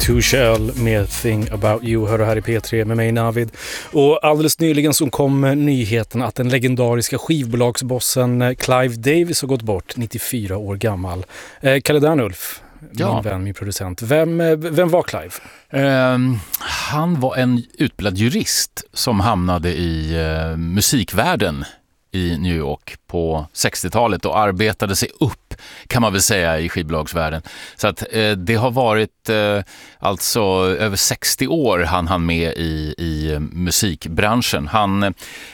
Too Shall med Thing About You, hör här i P3 med mig Navid. Och alldeles nyligen så kom nyheten att den legendariska skivbolagsbossen Clive Davis har gått bort, 94 år gammal. Kalle Dernulf, min vän, min producent. Vem var Clive? Han var en utbildad jurist som hamnade i musikvärlden i New York på 60-talet och arbetade sig upp, kan man väl säga, i skivbolagsvärlden. Så att det har varit alltså över 60 år han med i musikbranschen. Han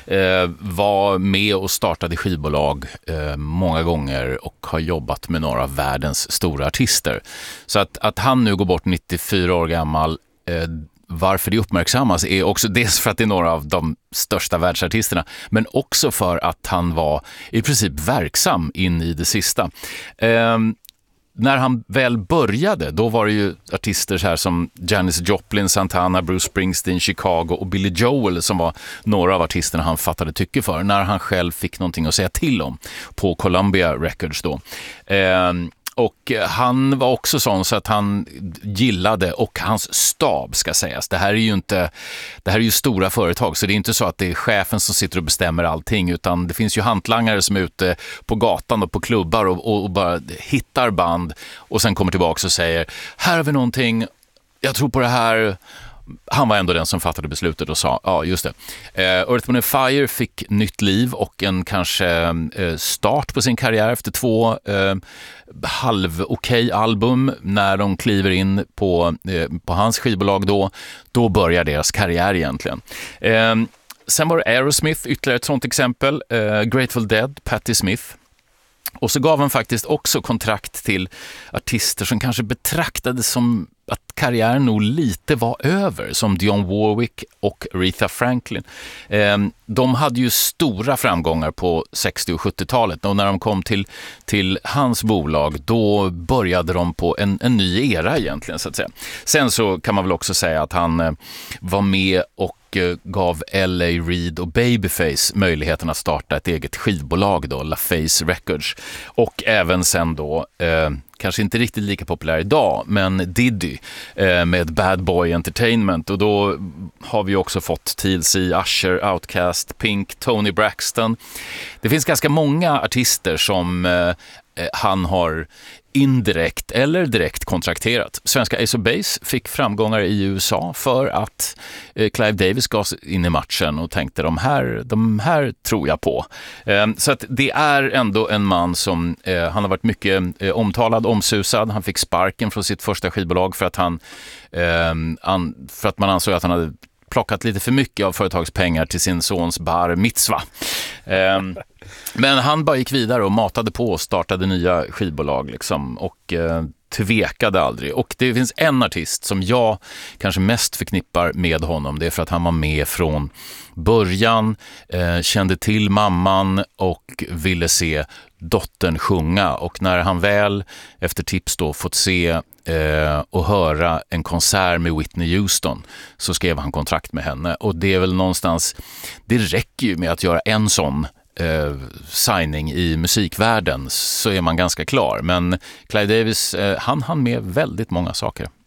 var med och startade skivbolag många gånger och har jobbat med några av världens stora artister. Så att han nu går bort 94 år gammal, varför det uppmärksammas är också dels för att det är några av de största världsartisterna, men också för att han var i princip verksam in i det sista. När han väl började, då var det ju artister så här som Janis Joplin, Santana, Bruce Springsteen, Chicago och Billy Joel som var några av artisterna han fattade tycke för när han själv fick någonting att säga till om på Columbia Records då. Och han var också sån så att han gillade, och hans stab ska sägas. Det här är ju stora företag, så det är inte så att det är chefen som sitter och bestämmer allting, utan det finns ju hantlangare som är ute på gatan och på klubbar och bara hittar band och sen kommer tillbaka och säger, här har vi någonting, jag tror på det här. Han var ändå den som fattade beslutet och sa, ja just det. Earth, Wind & Fire fick nytt liv och en kanske start på sin karriär efter 2 halv-okej album. När de kliver in på hans skivbolag då börjar deras karriär egentligen. Sen var det Aerosmith, ytterligare ett sånt exempel. Grateful Dead, Patti Smith. Och så gav han faktiskt också kontrakt till artister som kanske betraktades som att karriären nog lite var över, som Dionne Warwick och Aretha Franklin. De hade ju stora framgångar på 60- och 70-talet, och när de kom till hans bolag, då började de på en ny era egentligen, så att säga. Sen så kan man väl också säga att han var med och gav L.A. Reid och Babyface möjligheten att starta ett eget skivbolag då, LaFace Records. Och även sen då, kanske inte riktigt lika populär idag, men Diddy med Bad Boy Entertainment. Och då har vi också fått TLC, Usher, Outkast, Pink, Tony Braxton. Det finns ganska många artister som han har indirekt eller direkt kontrakterat. Svenska Ace of Base fick framgångar i USA för att Clive Davis gav in i matchen och tänkte de här tror jag på. Så att det är ändå en man som han har varit mycket omtalad, omsusad. Han fick sparken från sitt första skivbolag för att för att man ansåg att han hade plockat lite för mycket av företagspengar till sin sons bar mitzva. Men han bara gick vidare och matade på och startade nya skivbolag liksom, och tvekade aldrig. Och det finns en artist som jag kanske mest förknippar med honom. Det är för att han var med från början, kände till mamman och ville se dottern sjunga. Och när han väl efter tips då fått se och höra en konsert med Whitney Houston, så skrev han kontrakt med henne. Och det är väl någonstans, det räcker ju med att göra en sån signing i musikvärlden, så är man ganska klar. Men Clive Davis, han med väldigt många saker.